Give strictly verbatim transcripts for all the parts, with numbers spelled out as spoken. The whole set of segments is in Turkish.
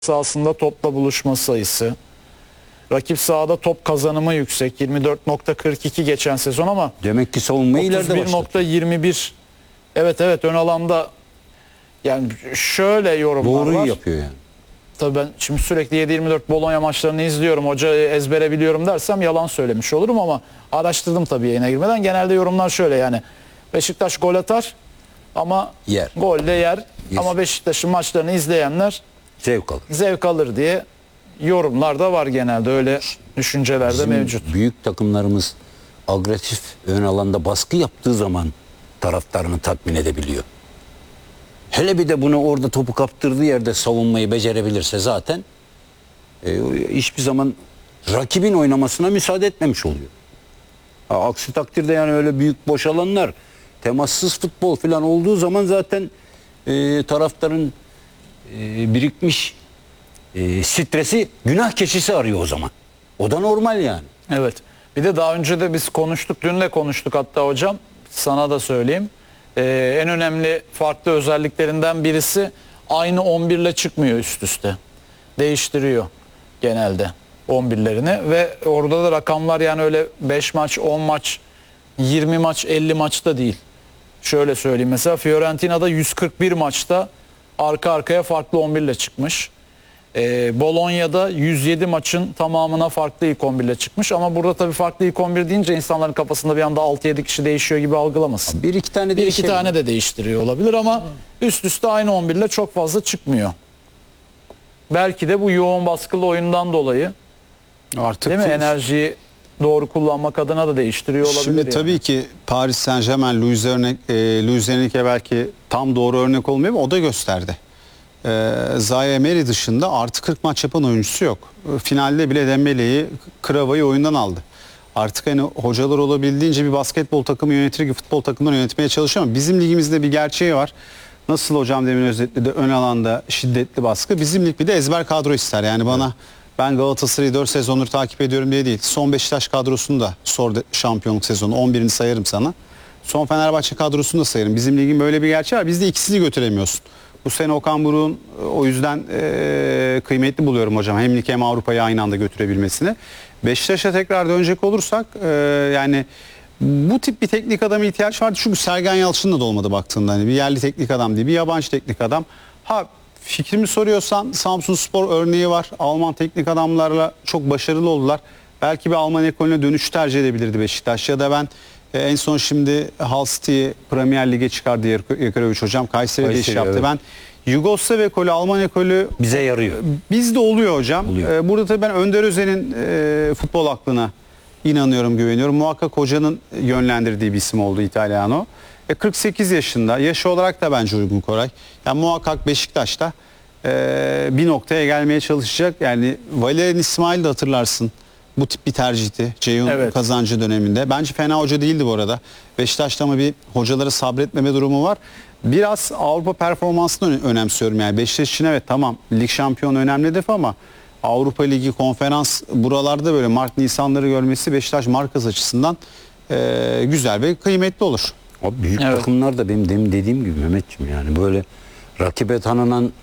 sahasında topla buluşma sayısı, rakip sahada top kazanımı yüksek, yirmi dört nokta kırk iki geçen sezon ama demek ki savunmayı ileride başladı. otuz bir nokta yirmi bir. Evet evet, ön alanda yani şöyle yorumlar Doğruyu var. yapıyor yani. Tabii ben şimdi sürekli yedi yirmi dört Bologna maçlarını izliyorum. Hoca ezbere biliyorum dersem yalan söylemiş olurum ama araştırdım tabii yayına girmeden. Genelde yorumlar şöyle yani. Beşiktaş gol atar ama Yer. gol de yer. Yes. Ama Beşiktaş'ın maçlarını izleyenler Zevk alır. zevk alır diye yorumlar da var genelde. Öyle düşünceler de Bizim mevcut. büyük takımlarımız agresif ön alanda baskı yaptığı zaman taraftarını tatmin edebiliyor. Hele bir de bunu orada topu kaptırdığı yerde savunmayı becerebilirse zaten e, hiçbir zaman rakibin oynamasına müsaade etmemiş oluyor. Ha, aksi takdirde yani öyle büyük boş alanlar, temassız futbol falan olduğu zaman zaten e, taraftarın e, birikmiş e, stresi günah keçisi arıyor o zaman. O da normal yani. Evet. Bir de daha önce de biz konuştuk. Dün de konuştuk hatta hocam. Sana da söyleyeyim. Ee, en önemli farklı özelliklerinden birisi aynı on bir ile çıkmıyor üst üste. Değiştiriyor genelde on birlerini ve orada da rakamlar yani öyle beş maç, on maç, yirmi maç, elli maçta değil. Şöyle söyleyeyim, mesela Fiorentina'da yüz kırk bir maçta arka arkaya farklı on bir ile çıkmış. Ee, Bologna'da yüz yedi maçın tamamına farklı ilk on bir ile çıkmış ama burada tabii farklı ilk on bir deyince insanların kafasında bir anda altı yedi kişi değişiyor gibi algılamasın. Bir iki tane bir iki tane de değiştiriyor olabilir ama üst üste aynı on bir ile çok fazla çıkmıyor. Belki de bu yoğun baskılı oyundan dolayı Artık değil mi? Enerjiyi doğru kullanmak adına da değiştiriyor olabilir. Şimdi yani. tabii ki Paris Saint-Germain, Luis örnek, e, Luis Enrique belki tam doğru örnek olmuyor ama o da gösterdi. E, Zaire Emery dışında artı kırk maç yapan oyuncusu yok. E, finalde bile Dembele'yi, Krava'yı oyundan aldı. Artık hani hocalar olabildiğince bir basketbol takımı yönetir gibi futbol takımını yönetmeye çalışıyor ama bizim ligimizde bir gerçeği var. Nasıl hocam demin özetledi, ön alanda şiddetli baskı. Bizim lig bir de ezber kadro ister. Yani bana evet. Ben Galatasaray'ı dört sezondur takip ediyorum diye değil. Son Beşiktaş kadrosunu da sor şampiyonluk sezonu on birini sayarım sana. Son Fenerbahçe kadrosunu da sayarım. Bizim ligin böyle bir gerçeği var. Biz de ikisini götüremiyorsun. Bu sene Okan Buruk'un o yüzden e, kıymetli buluyorum hocam. Hem lig hem Avrupa'yı aynı anda götürebilmesini. Beşiktaş'a tekrar dönecek olursak e, yani bu tip bir teknik adama ihtiyaç vardı. Çünkü Sergen Yalçın'la da olmadı baktığında. Hani bir yerli teknik adam değil, bir yabancı teknik adam. Ha fikrimi soruyorsan Samsunspor örneği var. Alman teknik adamlarla çok başarılı oldular. Belki bir Alman ekolüne dönüş tercih edebilirdi Beşiktaş. Ya da ben e, en son şimdi Hull City'yi Premier Lig'e çıkardı Yekarovic hocam. Kayseri'de iş yaptı. Evet. Ben Yugoslav ekolü, Alman ekolü bize yarıyor. Bizde oluyor hocam. Oluyor. E, burada tabii ben Önder Özen'in e, futbol aklına inanıyorum, güveniyorum. Muhakkak hocanın yönlendirdiği bir isim oldu İtalyano. E, kırk sekiz yaşında. Yaşı olarak da bence uygun Koray. Yani muhakkak Beşiktaş'ta e, bir noktaya gelmeye çalışacak. Yani Valerian İsmail de hatırlarsın. Bu tip bir tercihti Ceyhun evet. Kazancı döneminde. Bence fena hoca değildi bu arada. Beşiktaş'ta ama bir hocalara sabretmeme durumu var. Biraz Avrupa performansını önemsiyorum. Yani Beşiktaş için evet tamam lig şampiyonu önemli hedef ama Avrupa Ligi, konferans buralarda böyle Mart Nisanları görmesi Beşiktaş markası açısından e, güzel ve kıymetli olur. Abi büyük evet. takımlar da benim demin dediğim gibi Mehmetciğim yani böyle rakibe tanınan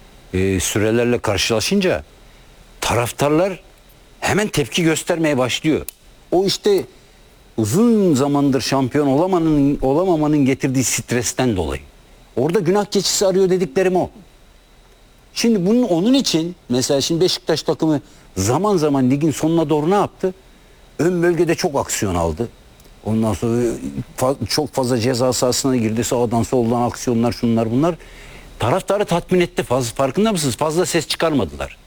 e, sürelerle karşılaşınca taraftarlar hemen tepki göstermeye başlıyor. O işte uzun zamandır şampiyon olamanın, olamamanın getirdiği stresten dolayı. Orada günah keçisi arıyor dediklerim o. Şimdi bunun onun için mesela şimdi Beşiktaş takımı zaman zaman ligin sonuna doğru ne yaptı? Ön bölgede çok aksiyon aldı. Ondan sonra çok fazla ceza sahasına girdi. Sağdan soldan aksiyonlar şunlar bunlar. Taraftarı tatmin etti. Fazla, farkında mısınız? Fazla ses çıkarmadılar.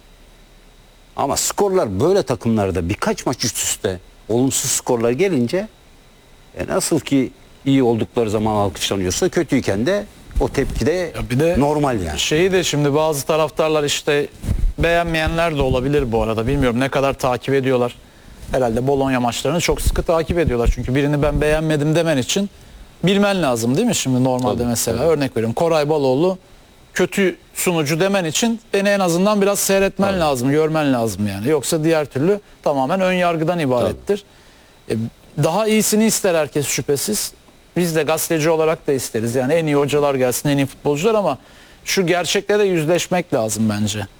Ama skorlar böyle takımlarda birkaç maç üst üste olumsuz skorlar gelince e nasıl ki iyi oldukları zaman alkışlanıyorsa kötüyken de o tepki de, bir de normal yani. Şeyi de şimdi bazı taraftarlar işte beğenmeyenler de olabilir bu arada. Bilmiyorum ne kadar takip ediyorlar. Herhalde Bologna maçlarını çok sıkı takip ediyorlar. Çünkü birini ben beğenmedim demen için bilmen lazım değil mi şimdi normalde tabii, mesela. Tabii. Örnek veriyorum Koray Baloğlu kötü sunucu demen için beni en azından biraz seyretmen tabii. lazım, görmen lazım yani. Yoksa diğer türlü tamamen ön yargıdan ibarettir. E, daha iyisini ister herkes şüphesiz. Biz de gazeteci olarak da isteriz. Yani en iyi hocalar gelsin, en iyi futbolcular ama şu gerçekle de yüzleşmek lazım bence.